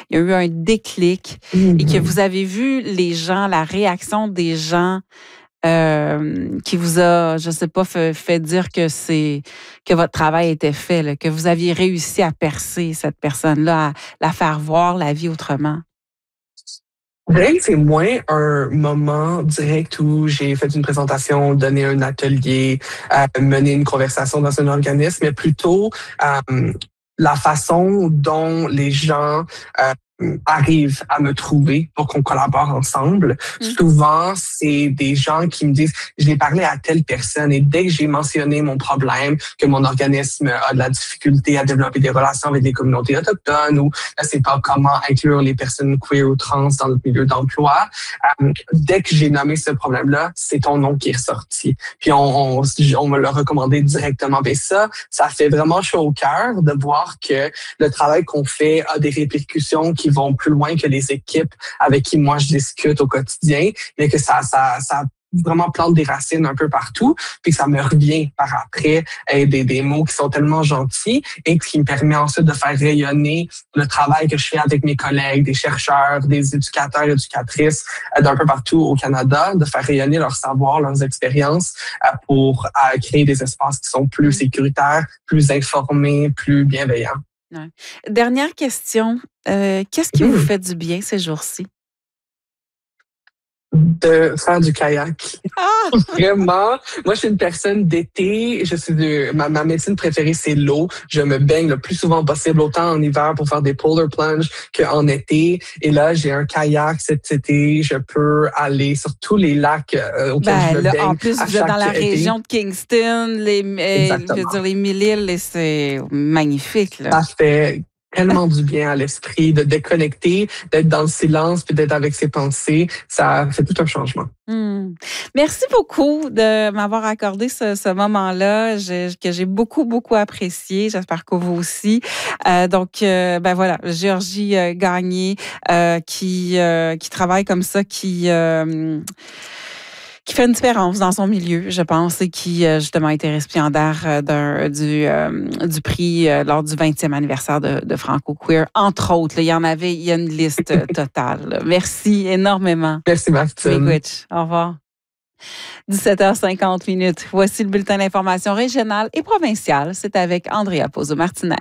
il y a eu un déclic et que vous avez vu les gens, la réaction des gens qui vous a, je sais pas, fait dire que votre travail était fait, là, que vous aviez réussi à percer cette personne-là, à la faire voir la vie autrement? Je dirais que c'est moins un moment direct où j'ai fait une présentation, donné un atelier, mené une conversation dans un organisme, mais plutôt la façon dont les gens arrivent à me trouver pour qu'on collabore ensemble. Souvent, c'est des gens qui me disent « j'ai parlé à telle personne et dès que j'ai mentionné mon problème, que mon organisme a de la difficulté à développer des relations avec les communautés autochtones ou je sais pas comment inclure les personnes queer ou trans dans le milieu d'emploi, dès que j'ai nommé ce problème-là, c'est ton nom qui est ressorti. Puis on me l'a recommandé directement. Et ça fait vraiment chaud au cœur de voir que le travail qu'on fait a des répercussions qui vont plus loin que les équipes avec qui moi je discute au quotidien, mais que ça vraiment plante des racines un peu partout, puis ça me revient par après des mots qui sont tellement gentils et qui me permet ensuite de faire rayonner le travail que je fais avec mes collègues, des chercheurs, des éducateurs, éducatrices d'un peu partout au Canada, de faire rayonner leur savoir, leurs expériences pour créer des espaces qui sont plus sécuritaires, plus informés, plus bienveillants. Ouais. Dernière question. Qu'est-ce qui vous fait du bien ces jours-ci? De faire du kayak. Ah! Vraiment. Moi, je suis une personne d'été. Ma médecine préférée, c'est l'eau. Je me baigne le plus souvent possible, autant en hiver pour faire des polar plunges qu'en été. Et là, j'ai un kayak cet été. Je peux aller sur tous les lacs auxquels je me baigne. En plus, vous êtes dans la région de Kingston, les Mille-Îles, c'est magnifique, là. Ça fait tellement du bien à l'esprit de déconnecter, d'être dans le silence puis d'être avec ses pensées. Ça fait tout un changement. Merci beaucoup de m'avoir accordé ce moment-là que j'ai beaucoup, beaucoup apprécié. J'espère que vous aussi. Donc, voilà, Géorgie Gagné qui travaille comme ça, qui fait une différence dans son milieu, je pense, et qui, justement, a été récipiendaire du prix lors du 20e anniversaire de Franco Queer, entre autres. Là, il y a une liste totale. Là. Merci énormément. Merci, Martine. Au revoir. 17h50. Voici le bulletin d'information régionale et provinciale. C'est avec Andrea Pozo-Martinez.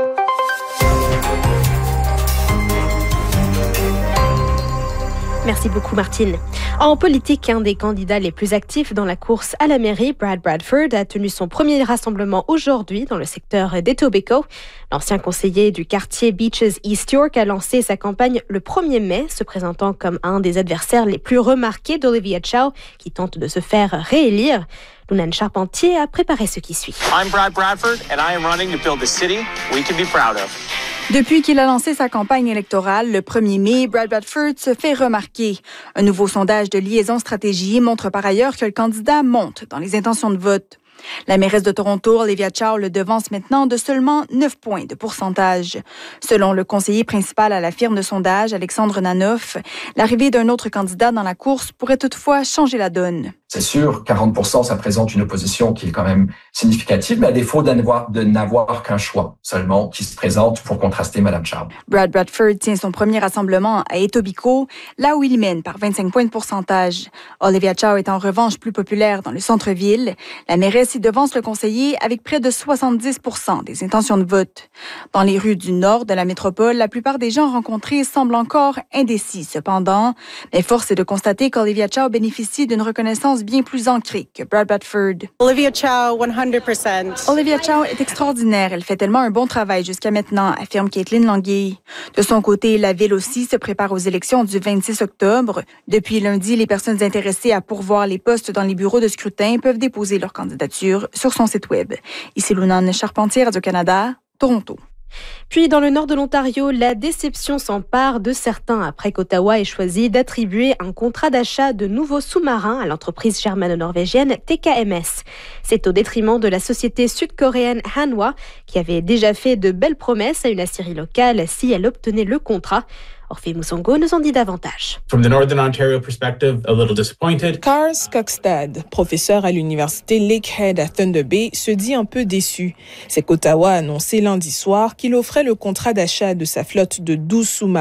Merci beaucoup, Martine. En politique, un des candidats les plus actifs dans la course à la mairie, Brad Bradford, a tenu son premier rassemblement aujourd'hui dans le secteur d'Etobicoke. L'ancien conseiller du quartier Beaches East York a lancé sa campagne le 1er mai, se présentant comme un des adversaires les plus remarqués d'Olivia Chow, qui tente de se faire réélire. Lunan Charpentier a préparé ce qui suit. I'm Brad Bradford and I am running to build a city we can be proud of. Depuis qu'il a lancé sa campagne électorale le 1er mai, Brad Bradford se fait remarquer. Un nouveau sondage de Liaison Stratégie montre par ailleurs que le candidat monte dans les intentions de vote. La mairesse de Toronto, Olivia Chow, le devance maintenant de seulement 9 points de pourcentage. Selon le conseiller principal à la firme de sondage, Alexandre Nanoff, l'arrivée d'un autre candidat dans la course pourrait toutefois changer la donne. C'est sûr, 40%, ça présente une opposition qui est quand même significative, mais à défaut de n'avoir qu'un choix seulement qui se présente pour contraster Mme Chow. Brad Bradford tient son premier rassemblement à Etobicoke, là où il mène par 25 points de pourcentage. Olivia Chow est en revanche plus populaire dans le centre-ville. La mairesse y devance le conseiller avec près de 70% des intentions de vote. Dans les rues du nord de la métropole, la plupart des gens rencontrés semblent encore indécis cependant. Mais force est de constater qu'Olivia Chow bénéficie d'une reconnaissance bien plus ancrée que Brad Bradford. Olivia Chow, 100%. Olivia Chow est extraordinaire. Elle fait tellement un bon travail jusqu'à maintenant, affirme Caitlin Languille. De son côté, la ville aussi se prépare aux élections du 26 octobre. Depuis lundi, les personnes intéressées à pourvoir les postes dans les bureaux de scrutin peuvent déposer leur candidature sur son site web. Ici Lunan Charpentier, Radio-Canada, Toronto. Puis, dans le nord de l'Ontario, la déception s'empare de certains après qu'Ottawa ait choisi d'attribuer un contrat d'achat de nouveaux sous-marins à l'entreprise germano-norvégienne TKMS. C'est au détriment de la société sud-coréenne Hanwha, qui avait déjà fait de belles promesses à une aciérie locale si elle obtenait le contrat. Orphée Moussongo nous en dit davantage. From the Northern Ontario perspective, a little disappointed. Carl Skogstad, professeur à l'université Lakehead à Thunder Bay, se dit un peu déçu. C'est qu'Ottawa a annoncé lundi soir qu'il offrait le contrat d'achat de sa flotte de 12 sous-marins